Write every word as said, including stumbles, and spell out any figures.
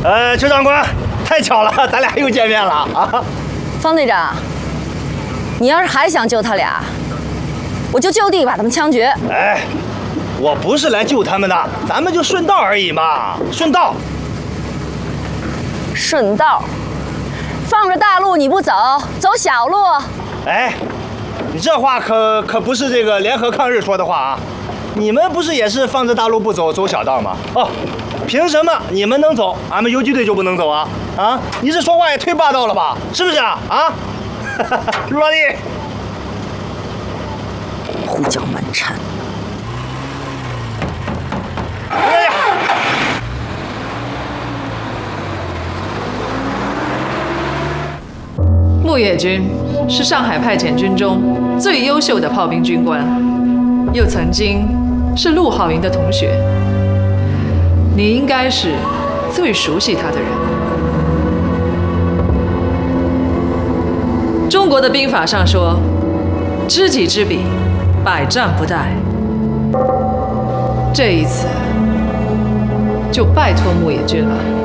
呃，邱长官，太巧了，咱俩又见面了啊！ 方队长，你要是还想救他俩，我就就地把他们枪决。 哎，我不是来救他们的，咱们就顺道而已嘛，顺道。 顺道，放着大路你不走，走小路。 哎，你这话可可不是这个联合抗日说的话啊！你们不是也是放着大路不走，走小道吗？哦，凭什么你们能走，俺们游击队就不能走啊？啊，你这说话也忒霸道了吧？是不是啊？啊，陆老弟， 胡搅蛮缠。 哎呀！ 牧野君是上海派遣军中最优秀的炮兵军官，又曾经是陆浩营的同学，你应该是最熟悉他的人。中国的兵法上说，知己知彼，百战不殆。这一次，就拜托牧野君了。